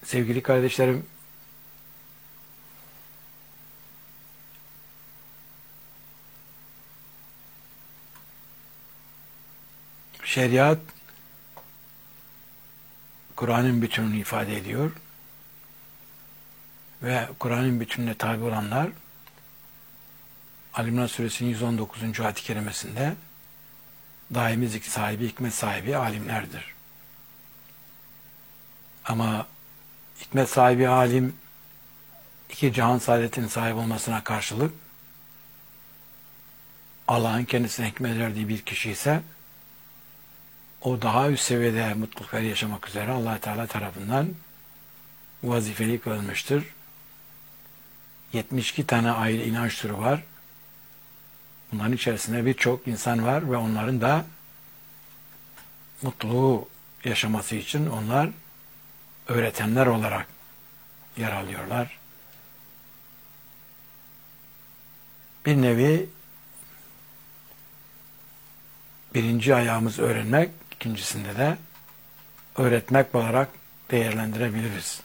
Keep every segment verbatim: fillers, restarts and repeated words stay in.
Sevgili kardeşlerim, şeriat Kur'an'ın bütününü ifade ediyor ve Kur'an'ın bütününe tabi olanlar Ali İmran Suresinin yüz on dokuzuncu ayet-i kerimesinde daimi zikir sahibi, hikmet sahibi alimlerdir. Ama hikmet sahibi alim iki cihan saadetinin sahip olmasına karşılık Allah'ın kendisine hikmet verdiği bir kişi ise o daha üst seviyede mutluluklar yaşamak üzere Allah Teala tarafından vazifeli kılınmıştır. yetmiş iki tane ayrı inanç türü var. Bunların içerisinde birçok insan var ve onların da mutluluğu yaşaması için onlar öğretenler olarak yer alıyorlar. Bir nevi birinci ayağımız öğrenmek, ikincisinde de öğretmek olarak değerlendirebiliriz.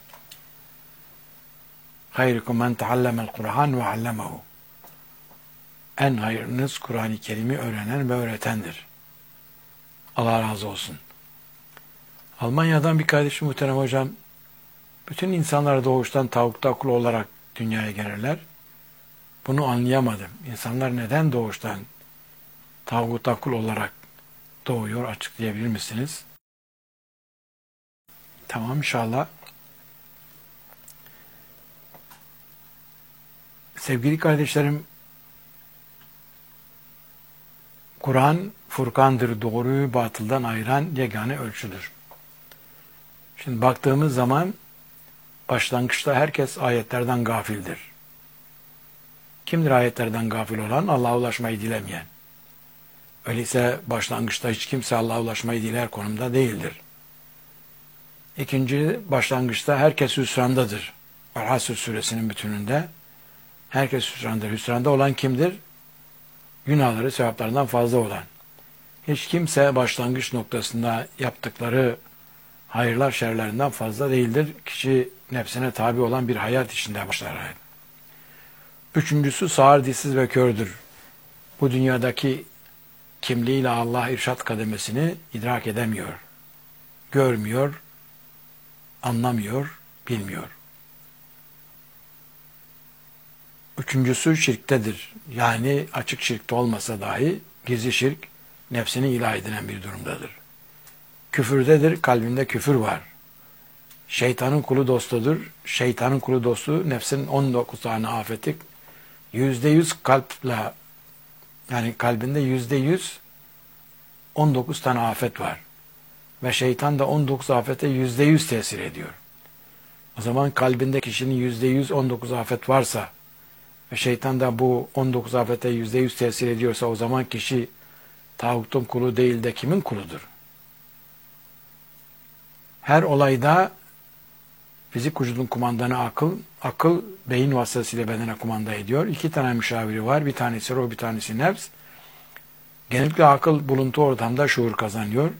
Hayrukum men teallemel Kur'an ve allemehu. En hayırınız Kur'an-ı Kerim'i öğrenen ve öğretendir. Allah razı olsun. Almanya'dan bir kardeşim muhterem hocam, bütün insanlar doğuştan tavukta akıl olarak dünyaya gelirler. Bunu anlayamadım. İnsanlar neden doğuştan tavukta akıl olarak doğuyor, açıklayabilir misiniz? Tamam, inşallah. Sevgili kardeşlerim, Kur'an Furkan'dır, doğruyu batıldan ayıran yegane ölçüdür. Şimdi baktığımız zaman başlangıçta herkes ayetlerden gafildir. Kimdir ayetlerden gafil olan? Allah'a ulaşmayı dilemeyen. Öyleyse başlangıçta hiç kimse Allah'a ulaşmayı diler konumda değildir. İkinci, başlangıçta herkes hüsrandadır. Al-Hasr suresinin bütününde herkes hüsrandır. Hüsranda olan kimdir? Günahları sevaplarından fazla olan. Hiç kimse başlangıç noktasında yaptıkları hayırlar şerlerinden fazla değildir. Kişi nefsine tabi olan bir hayat içinde başlar. Üçüncüsü sağır, dilsiz ve kördür. Bu dünyadaki kimliğiyle Allah irşat kademesini idrak edemiyor. Görmüyor, anlamıyor, bilmiyor. Üçüncüsü şirktedir. Yani açık şirkte olmasa dahi gizli şirk nefsini ilah edinen bir durumdadır. Küfürdedir, kalbinde küfür var. Şeytanın kulu dostudur. Şeytanın kulu dostu nefsin on dokuz tane afeti yüzde yüz kalple, yani kalbinde yüzde yüz on dokuz tane afet var. Ve şeytan da on dokuz afete yüzde yüz tesir ediyor. O zaman kalbinde kişinin yüzde yüz on dokuz afet varsa ve şeytan da bu on dokuz afete yüzde yüz tesir ediyorsa o zaman kişi tağutun kulu değil de kimin kuludur? Her olayda fizik vücudun kumandanı akıl, akıl beyin vasıtasıyla bedene kumanda ediyor. İki tane müşaviri var. Bir tanesi ruh, bir tanesi nefs. Genellikle akıl bulunduğu ortamda şuur kazanıyor.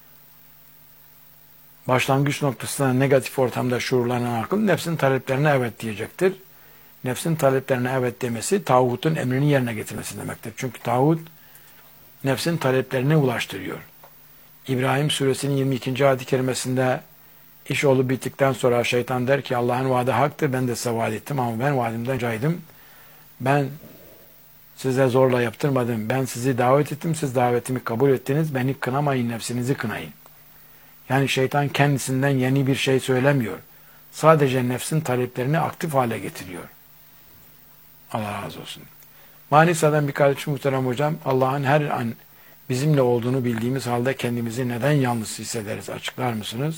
Başlangıç noktasında negatif ortamda şuurlanan akıl nefsin taleplerine evet diyecektir. Nefsin taleplerine evet demesi tağutun emrini yerine getirmesi demektir. Çünkü tağut nefsin taleplerine ulaştırıyor. İbrahim suresinin yirmi ikinci ayet-i kerimesinde iş olup bittikten sonra şeytan der ki Allah'ın vaadi haktır, ben de size vaat ettim ama ben vaadimden caydım. Ben size zorla yaptırmadım. Ben sizi davet ettim, siz davetimi kabul ettiniz. Beni kınamayın, nefsinizi kınayın. Yani şeytan kendisinden yeni bir şey söylemiyor. Sadece nefsin taleplerini aktif hale getiriyor. Allah razı olsun. Manisa'dan bir kardeşim muhterem hocam, Allah'ın her an bizimle olduğunu bildiğimiz halde kendimizi neden yalnız hissederiz? Açıklar mısınız?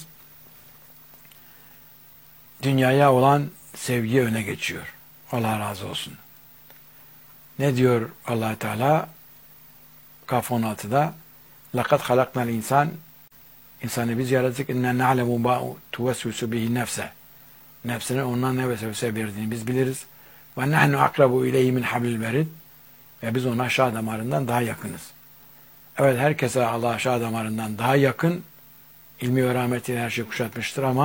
Dünyaya olan sevgi öne geçiyor. Allah razı olsun. Ne diyor Allah Teala? Kaf on altıda لَقَدْ خَلَقْنَا الْاِنْسَانِ İnsanı biz yarattık. اِنَّا نَعْلَمُ مَا تُوَسْوِسُ بِهِ nefse. Nefsine ondan ne vesvese verdiğini biz biliriz. وَنَحْنُ اَقْرَبُ اِلَيْهِ مِنْ حَبْلِ الْوَرِدِ Ve biz ona şah damarından daha yakınız. Evet, herkese Allah şah damarından daha yakın. İlmi ve rahmetiyle her şey kuşatmıştır ama